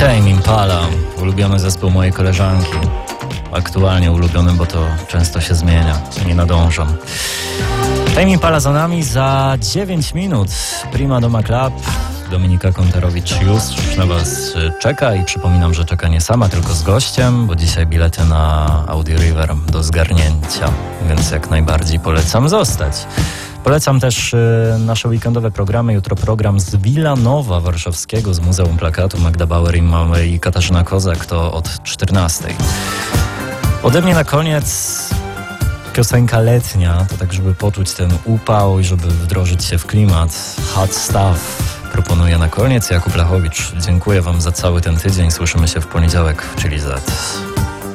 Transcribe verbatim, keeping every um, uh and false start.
Tame Impala, ulubiony zespół mojej koleżanki. Aktualnie ulubiony, bo to często się zmienia, nie nadążam. Tame Impala za nami, za dziewięć minut Prima Doma Club. Dominika Konterowicz już na Was czeka i przypominam, że czeka nie sama, tylko z gościem, bo dzisiaj bilety na Audi River do zgarnięcia, więc jak najbardziej polecam zostać. Polecam też y, nasze weekendowe programy. Jutro program z Wilanowa Warszawskiego, z Muzeum Plakatu. Magda Bauer i, mamy, i Katarzyna Kozak, to od czternastej. Ode mnie na koniec piosenka letnia, to tak, żeby poczuć ten upał i żeby wdrożyć się w klimat. Hot Stuff proponuję na koniec. Jakub Lachowicz, dziękuję Wam za cały ten tydzień. Słyszymy się w poniedziałek w Chili Z.